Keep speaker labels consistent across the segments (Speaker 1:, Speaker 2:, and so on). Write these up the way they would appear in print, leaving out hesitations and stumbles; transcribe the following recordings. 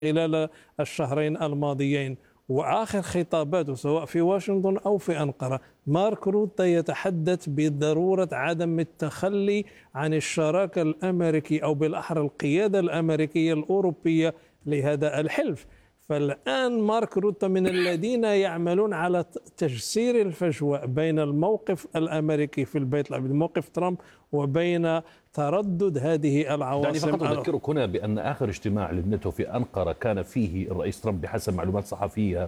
Speaker 1: خلال الشهرين الماضيين. وآخر خطاباته سواء في واشنطن أو في أنقرة، مارك روتا يتحدث بضرورة عدم التخلي عن الشراكة الأمريكية أو بالأحرى القيادة الأمريكية الأوروبية لهذا الحلف. فالآن مارك روتا من الذين يعملون على تجسير الفجوة بين الموقف الأمريكي في البيت الأبيض، موقف ترامب، وبين تردد هذه العواصم.
Speaker 2: يعني فقط أذكرك هنا بأن آخر اجتماع للناتو في أنقرة كان فيه الرئيس ترامب بحسب معلومات صحفية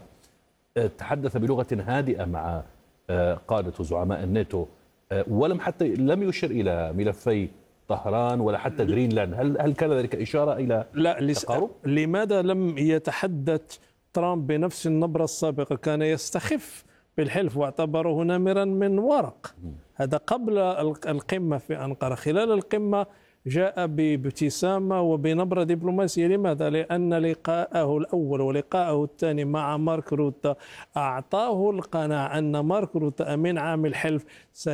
Speaker 2: تحدث بلغة هادئة مع قادة وزعماء الناتو، ولم حتى لم يشر إلى ملفي طهران ولا حتى جرينلاند. هل كان ذلك إشارة إلى تقارب؟
Speaker 1: لماذا لم يتحدث ترامب بنفس النبرة السابقة؟ كان يستخف بالحلف واعتبره نمرا من ورق. هذا قبل القمة في أنقرة. خلال القمة جاء بابتسامة وبنبرة دبلوماسية. لماذا؟ لأن لقاءه الأول ولقاءه الثاني مع مارك روتا أعطاه القناعة أن مارك روتا أمين عام الحلف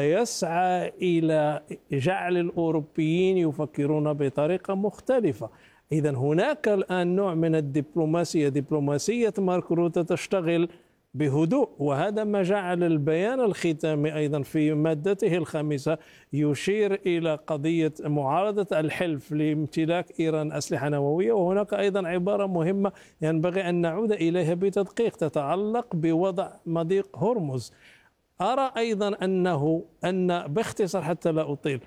Speaker 1: سيسعى إلى جعل الأوروبيين يفكرون بطريقة مختلفة. إذن هناك الآن نوع من الدبلوماسية، دبلوماسية مارك روتا تشتغل بهدوء، وهذا ما جعل البيان الختامي أيضا في مادته الخامسة يشير إلى قضية معارضة الحلف لامتلاك إيران أسلحة نووية. وهناك أيضا عبارة مهمة ينبغي أن نعود إليها بتدقيق تتعلق بوضع مضيق هرمز. أرى أيضا أن باختصار حتى لا أطيل،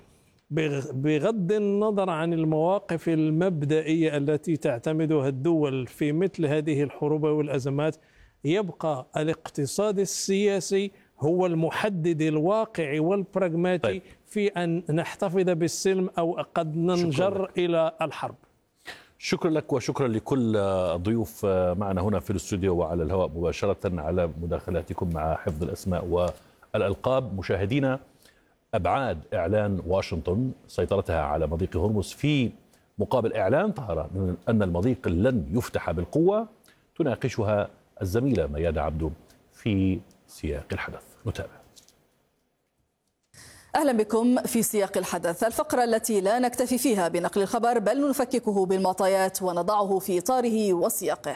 Speaker 1: بغض النظر عن المواقف المبدئية التي تعتمدها الدول في مثل هذه الحروب والأزمات، يبقى الاقتصاد السياسي هو المحدد الواقعي والبراغماتي في أن نحتفظ بالسلم أو قد ننجر إلى الحرب.
Speaker 2: شكرا لك وشكرا لكل الضيوف معنا هنا في الاستوديو وعلى الهواء مباشرة على مداخلاتكم مع حفظ الأسماء والألقاب. مشاهدينا، أبعاد إعلان واشنطن سيطرتها على مضيق هرمز في مقابل إعلان طهران أن المضيق لن يفتح بالقوة تناقشها الزميلة ميادة عبدو في سياق الحدث. نتابع.
Speaker 3: أهلا بكم في سياق الحدث، الفقرة التي لا نكتفي فيها بنقل الخبر بل نفككه بالمعطيات ونضعه في إطاره وسياقه.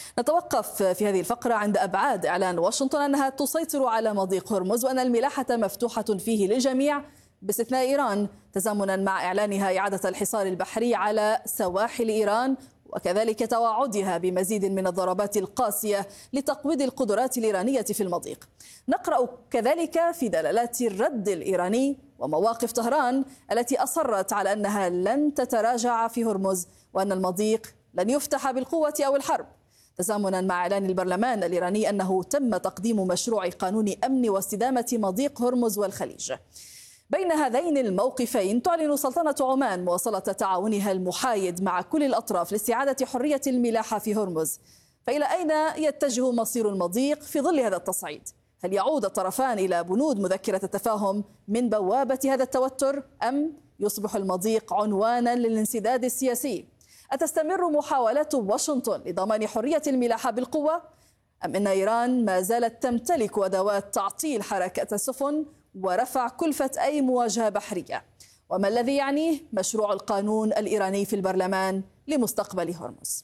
Speaker 3: نتوقف في هذه الفقرة عند أبعاد إعلان واشنطن أنها تسيطر على مضيق هرمز وأن الملاحة مفتوحة فيه للجميع باستثناء إيران، تزامنا مع إعلانها إعادة الحصار البحري على سواحل إيران، وكذلك توعدها بمزيد من الضربات القاسية لتقويض القدرات الإيرانية في المضيق. نقرأ كذلك في دلالات الرد الإيراني ومواقف طهران التي أصرت على أنها لن تتراجع في هرمز وأن المضيق لن يفتح بالقوة أو الحرب، تزامنا مع إعلان البرلمان الإيراني أنه تم تقديم مشروع قانون أمن واستدامة مضيق هرمز والخليج. بين هذين الموقفين تعلن سلطنة عمان مواصلة تعاونها المحايد مع كل الأطراف لاستعادة حرية الملاحة في هرمز. فإلى أين يتجه مصير المضيق في ظل هذا التصعيد؟ هل يعود الطرفان إلى بنود مذكرة التفاهم من بوابة هذا التوتر، أم يصبح المضيق عنوانا للانسداد السياسي؟ أتستمر محاولات واشنطن لضمان حرية الملاحة بالقوة، أم أن إيران ما زالت تمتلك أدوات تعطيل حركة السفن ورفع كلفة أي مواجهة بحرية؟ وما الذي يعنيه مشروع القانون الإيراني في البرلمان لمستقبل هرمز؟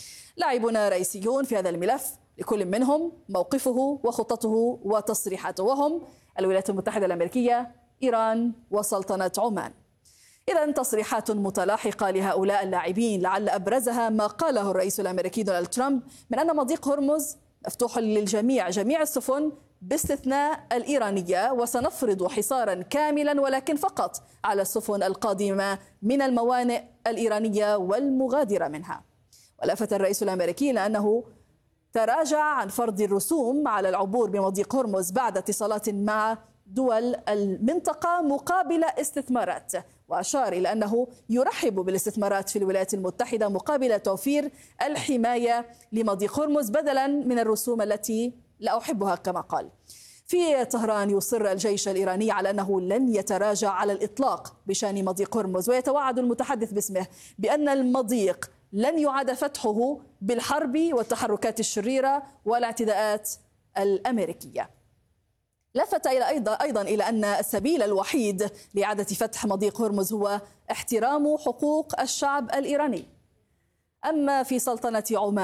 Speaker 3: لاعبون رئيسيون في هذا الملف، لكل منهم موقفه وخطته وتصريحاته، وهم الولايات المتحدة الأمريكية، إيران، وسلطنة عمان. إذن تصريحات متلاحقة لهؤلاء اللاعبين، لعل أبرزها ما قاله الرئيس الأمريكي دونالد ترامب من أن مضيق هرمز مفتوح للجميع، جميع السفن باستثناء الإيرانية، وسنفرض حصارا كاملا ولكن فقط على السفن القادمة من الموانئ الإيرانية والمغادرة منها. ولفت الرئيس الأمريكي إلى أنه تراجع عن فرض الرسوم على العبور بمضيق هرمز بعد اتصالات مع دول المنطقة مقابل استثمارات، وأشار إلى أنه يرحب بالاستثمارات في الولايات المتحدة مقابل توفير الحماية لمضيق هرمز بدلا من الرسوم التي لا أحبها كما قال. في طهران يصر الجيش الإيراني على أنه لن يتراجع على الإطلاق بشأن مضيق هرمز، ويتوعد المتحدث باسمه بأن المضيق لن يعاد فتحه بالحرب والتحركات الشريرة والاعتداءات الأمريكية. لفت أيضا إلى أن السبيل الوحيد لإعادة فتح مضيق هرمز هو احترام حقوق الشعب الإيراني. أما في سلطنة عمان